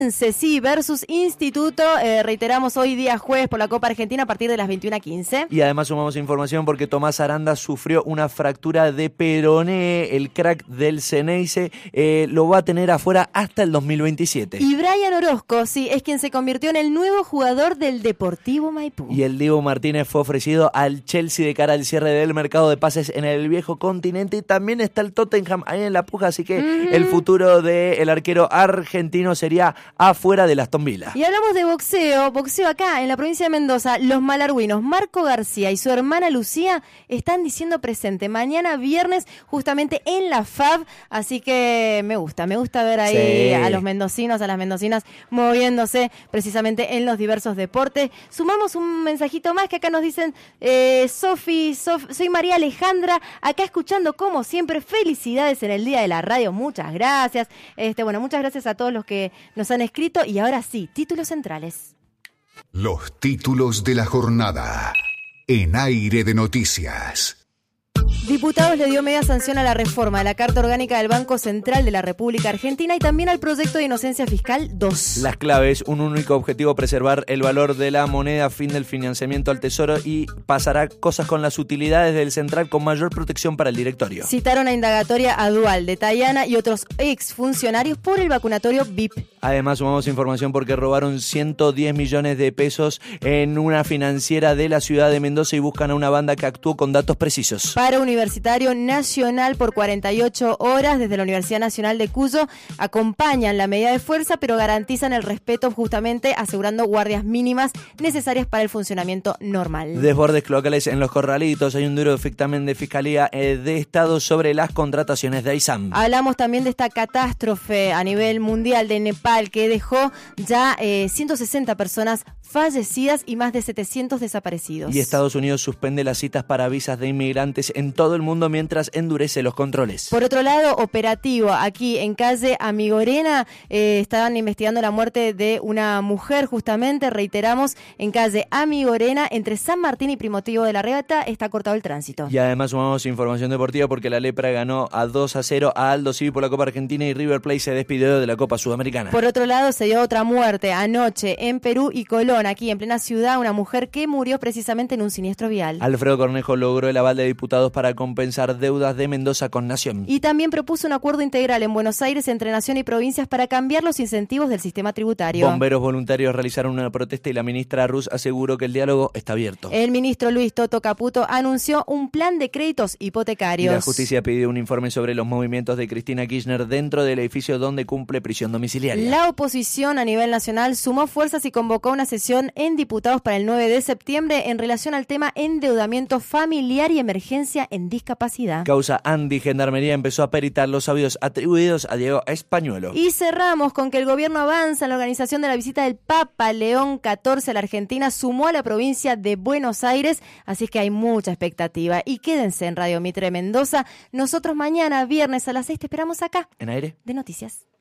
Sí, versus Instituto, reiteramos hoy día jueves por la Copa Argentina a partir de las 21:15. Y además sumamos información porque Tomás Aranda sufrió una fractura de peroné, el crack del Ceneice, lo va a tener afuera hasta el 2027. Y Brian Orozco, sí, es quien se convirtió en el nuevo jugador del Deportivo Maipú. Y el Dibu Martínez fue ofrecido al Chelsea de cara al cierre del mercado de pases en el viejo continente. Y también está el Tottenham ahí en la puja, así que el futuro del arquero argentino sería afuera del Aston Villa. Y hablamos de boxeo acá en la provincia de Mendoza. Los malargüinos Marco García y su hermana Lucía están diciendo presente mañana viernes justamente en la FAB, así que me gusta ver ahí a los mendocinos, a las mendocinas moviéndose precisamente en los diversos deportes. Sumamos un mensajito más que acá nos dicen, soy María Alejandra, acá escuchando como siempre, felicidades en el Día de la Radio, muchas gracias. Muchas gracias a todos los que nos han escrito. Y ahora sí, títulos centrales. Los títulos de la jornada en Aire de Noticias. Diputados le dio media sanción a la reforma de la Carta Orgánica del Banco Central de la República Argentina y también al proyecto de inocencia fiscal 2. Las claves, un único objetivo, preservar el valor de la moneda, fin del financiamiento al tesoro y pasará cosas con las utilidades del central con mayor protección para el directorio. Citaron a indagatoria a Dual de Tayana y otros exfuncionarios por el vacunatorio VIP. Además sumamos información porque robaron 110 millones de pesos en una financiera de la ciudad de Mendoza y buscan a una banda que actuó con datos precisos. Para Universitario Nacional por 48 horas desde la Universidad Nacional de Cuyo acompañan la medida de fuerza pero garantizan el respeto justamente asegurando guardias mínimas necesarias para el funcionamiento normal. Desbordes cloacales en los corralitos, hay un duro dictamen de Fiscalía de Estado sobre las contrataciones de AISAM. Hablamos también de esta catástrofe a nivel mundial de Nepal que dejó ya 160 personas fallecidas y más de 700 desaparecidos. Y Estados Unidos suspende las citas para visas de inmigrantes en todo el mundo mientras endurece los controles. Por otro lado, operativo aquí en calle Amigorena, estaban investigando la muerte de una mujer justamente, reiteramos, en calle Amigorena, entre San Martín y Primitivo de la Regata, está cortado el tránsito. Y además sumamos información deportiva porque la Lepra ganó a 2-0 a Aldo Civi por la Copa Argentina y River Plate se despidió de la Copa Sudamericana. Por otro lado, se dio otra muerte anoche en Perú y Colón, aquí en plena ciudad, una mujer que murió precisamente en un siniestro vial. Alfredo Cornejo logró el aval de diputados para compensar deudas de Mendoza con Nación. Y también propuso un acuerdo integral en Buenos Aires entre Nación y provincias para cambiar los incentivos del sistema tributario. Bomberos voluntarios realizaron una protesta y la ministra Ruz aseguró que el diálogo está abierto. El ministro Luis Toto Caputo anunció un plan de créditos hipotecarios. Y la justicia pidió un informe sobre los movimientos de Cristina Kirchner dentro del edificio donde cumple prisión domiciliaria. La oposición a nivel nacional sumó fuerzas y convocó una sesión en diputados para el 9 de septiembre en relación al tema endeudamiento familiar y emergencia en discapacidad. Causa Andy Gendarmería empezó a peritar los audios atribuidos a Diego Españuelo. Y cerramos con que el gobierno avanza en la organización de la visita del Papa León XIV a la Argentina, sumó a la provincia de Buenos Aires, así que hay mucha expectativa. Y quédense en Radio Mitre Mendoza. Nosotros mañana, viernes a las 6, te esperamos acá. En Aire de Noticias.